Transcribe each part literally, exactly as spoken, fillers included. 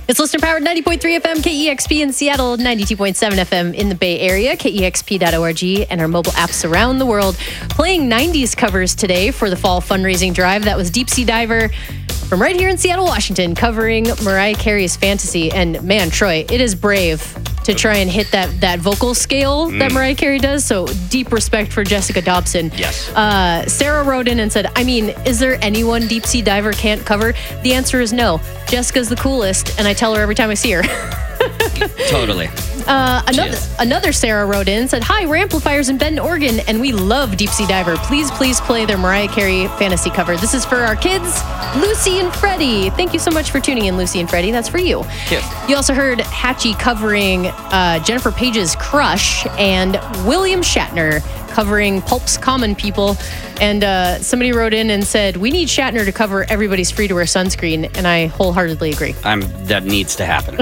It's listener-powered ninety point three F M, K E X P in Seattle, ninety-two point seven F M in the Bay Area, K E X P dot org, and our mobile apps around the world. Playing nineties covers today for the fall fundraising drive. That was Deep Sea Diver from right here in Seattle, Washington, covering Mariah Carey's Fantasy. And man, Troy, it is brave to try and hit that, that vocal scale mm. that Mariah Carey does. So deep respect for Jessica Dobson. Yes. Uh, Sarah wrote in and said, I mean, is there anyone Deep Sea Diver can't cover? The answer is no. Jessica's the coolest, and I tell her every time I see her. Totally. Uh, another another Sarah wrote in and said, hi, we're amplifiers in Bend, Oregon, and we love Deep Sea Diver. Please, please play their Mariah Carey Fantasy cover. This is for our kids, Lucy and Freddie. Thank you so much for tuning in, Lucy and Freddie. That's for you. Yeah. You also heard Hatchie covering uh, Jennifer Page's Crush and William Shatner covering Pulp's Common People. And uh, somebody wrote in and said, we need Shatner to cover Everybody's Free to Wear Sunscreen. And I wholeheartedly agree. I'm that needs to happen.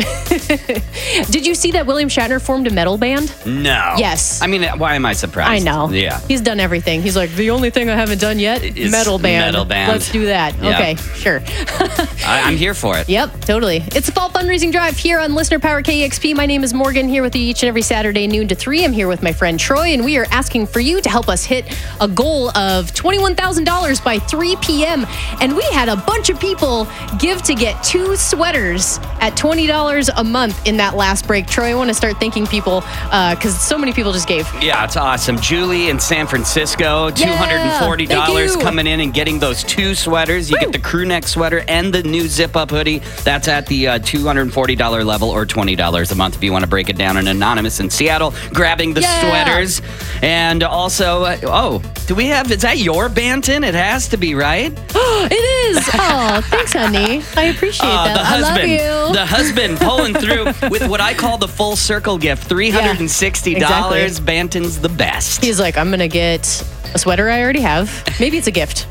Did you see that William Shatner formed a metal band? No. Yes. I mean, why am I surprised? I know. Yeah. He's done everything. He's like, the only thing I haven't done yet is metal band. Metal band. Let's do that. Yeah. Okay, sure. I, I'm here for it. Yep, totally. It's the Fall Fundraising Drive here on Listener Power K E X P. My name is Morgan, here with you each and every Saturday, noon to three. I'm here with my friend Troy, and we are asking for you to help us hit a goal of twenty-one thousand dollars by three p.m. And we had a bunch of people give to get two sweaters at twenty dollars a month in that last break. Troy, I want to start thanking people because uh, so many people just gave. Yeah, it's awesome. Julie in San Francisco, two hundred forty dollars yeah, coming in and getting those two sweaters. You Woo! get the crew neck sweater and the new zip-up hoodie. That's at the uh, two hundred forty dollars level or twenty dollars a month if you want to break it down. And Anonymous in Seattle grabbing the Yeah! sweaters. And also, uh, oh, do we have, is that your Banton? It has to be, right? It is. Oh, thanks, honey. I appreciate Uh, that. the husband, I love you. the husband pulling through with what I call the full circle gift, three hundred sixty dollars. Yeah, exactly. Banton's the best. He's like, I'm going to get a sweater I already have. Maybe it's a gift.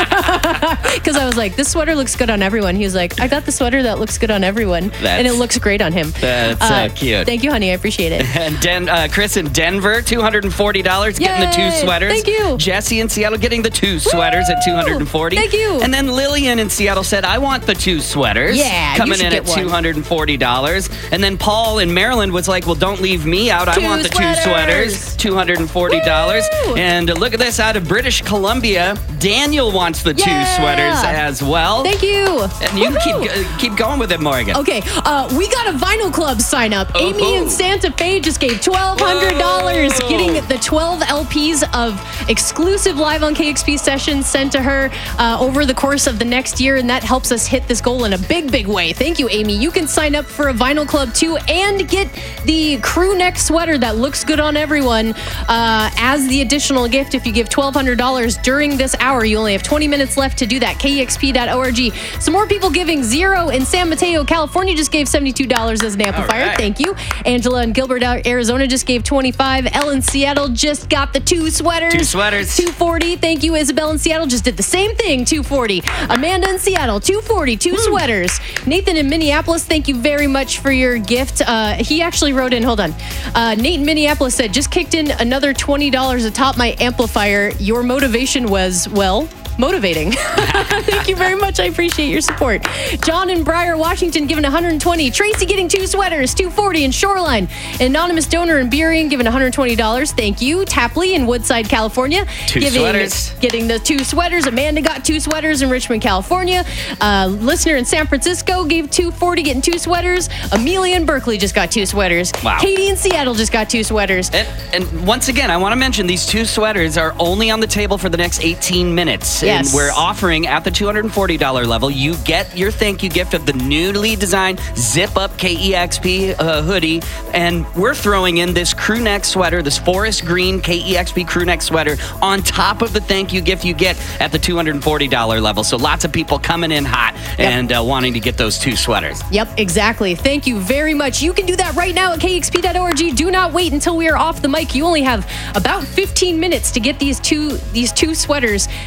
Because I was like, this sweater looks good on everyone. He was like, I got the sweater that looks good on everyone. That's, and it looks great on him. That's uh, uh, cute. Thank you, honey. I appreciate it. And Den- uh, Chris in Denver, two hundred forty dollars, getting the two Yay! sweaters. Thank you. Jesse in Seattle getting the two sweaters Woo! at two hundred forty dollars. Thank you. And then Lillian in Seattle said, I want the two sweaters. Yeah, you coming should in get at one. two hundred forty dollars. And then Paul in Maryland was like, well, don't leave me out. Two I want the sweaters. two sweaters, two hundred forty dollars. Woo! And uh, look at this, out of British Columbia, Daniel wants the Yeah. two sweaters as well. Thank you. And you Woohoo! keep uh, keep going with it, Morgan. Okay, uh, we got a Vinyl Club sign up. Oh. Amy in Santa Fe just gave twelve hundred dollars, Whoa. getting the twelve L Ps of exclusive Live on K X P sessions sent to her uh, over the course of the next year, and that helps us hit this goal in a big, big way. Thank you, Amy. You can sign up for a Vinyl Club too and get the crew neck sweater that looks good on everyone uh, as the additional gift if you give twelve hundred dollars during this hour. You only have twenty minutes left to do that. K E X P dot org. Some more people giving. Zero in San Mateo, California just gave seventy-two dollars as an amplifier. Right. Thank you. Angela in Gilbert, Arizona just gave twenty-five dollars. Elle in Seattle just got the two sweaters. Two sweaters. two forty. Thank you. Isabel in Seattle just did the same thing. two forty. Amanda in Seattle, two forty. Two Woo. Sweaters. Nathan in Minneapolis, thank you very much for your gift. Uh, he actually wrote in, hold on. Uh, Nate in Minneapolis said, just kicked in another twenty dollars atop my amplifier. Your motivation was, well, motivating. Thank you very much. I appreciate your support. John in Briar, Washington, giving one hundred twenty. Tracy getting two sweaters, two forty in Shoreline. An anonymous donor in Burien giving one hundred twenty dollars. Thank you. Tapley in Woodside, California, Two giving, sweaters. getting the two sweaters. Amanda got two sweaters in Richmond, California. Uh, listener in San Francisco gave two forty, getting two sweaters. Amelia in Berkeley just got two sweaters. Wow. Katie in Seattle just got two sweaters. And, and once again, I want to mention these two sweaters are only on the table for the next eighteen minutes. Yes. And we're offering at the two hundred forty dollars level, you get your thank you gift of the newly designed Zip Up K E X P uh, hoodie. And we're throwing in this crew neck sweater, this forest green K E X P crew neck sweater on top of the thank you gift you get at the two hundred forty dollars level. So lots of people coming in hot Yep. and uh, wanting to get those two sweaters. Yep, exactly. Thank you very much. You can do that right now at K X P dot org. Do not wait until we are off the mic. You only have about fifteen minutes to get these two these two sweaters. The music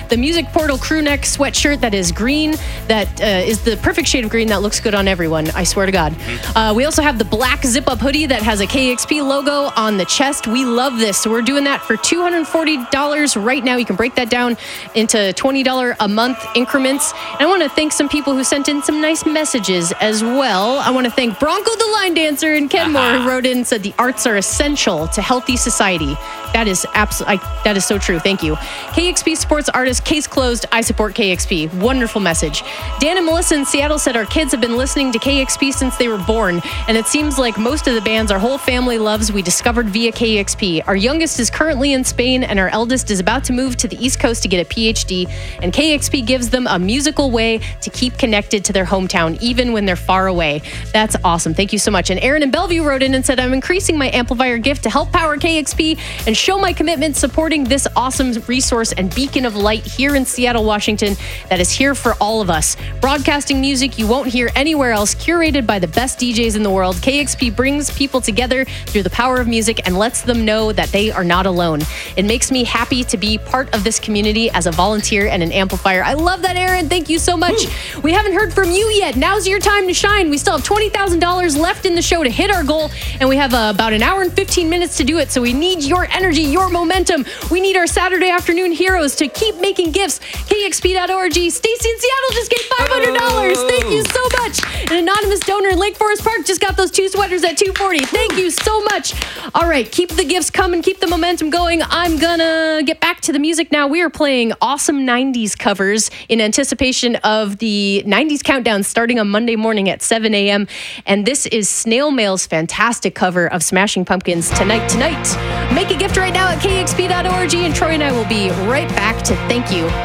Music Portal crew neck sweatshirt that is green, that uh, is the perfect shade of green that looks good on everyone, I swear to God. Uh, we also have the black zip-up hoodie that has a K X P logo on the chest. We love this, so we're doing that for two hundred forty dollars right now. You can break that down into twenty dollars a month increments. And I want to thank some people who sent in some nice messages as well. I want to thank Bronco the Line Dancer in Kenmore, who wrote in and said the arts are essential to healthy society. That is absolutely, that is so true. Thank you. K X P supports artists. Case closed. I support K X P. Wonderful message. Dan and Melissa in Seattle said our kids have been listening to K X P since they were born, and it seems like most of the bands our whole family loves we discovered via K X P. Our youngest is currently in Spain, and our eldest is about to move to the East Coast to get a P H D, and K X P gives them a musical way to keep connected to their hometown, even when they're far away. That's awesome. Thank you so much. And Aaron in Bellevue wrote in and said, I'm increasing my amplifier gift to help power K X P and show my commitment supporting this awesome resource and beacon of light here in Seattle, Washington, that is here for all of us. Broadcasting music you won't hear anywhere else, curated by the best D Js in the world. K X P brings people together through the power of music and lets them know that they are not alone. It makes me happy to be part of this community as a volunteer and an amplifier. I love that, Aaron. Thank you so much. Ooh. We haven't heard from you yet. Now's your time to shine. We still have twenty thousand dollars left in the show to hit our goal, and we have uh, about an hour and fifteen minutes to do it, so we need your energy, your momentum. We need our Saturday afternoon heroes to keep making gifts. K X P dot org. Stacy in Seattle just gave five hundred dollars. Oh. Thank you so much. An anonymous donor in Lake Forest Park just got those two sweaters at two hundred forty dollars. Thank you so much. All right, keep the gifts coming, keep the momentum going. I'm gonna get back to the music now. We are playing awesome nineties covers in anticipation of the nineties countdown starting on Monday morning at seven a.m. And this is Snail Mail's fantastic cover of Smashing Pumpkins, Tonight Tonight. Make a gift right now at K X P dot org, and Troy and I will be right back to thank you.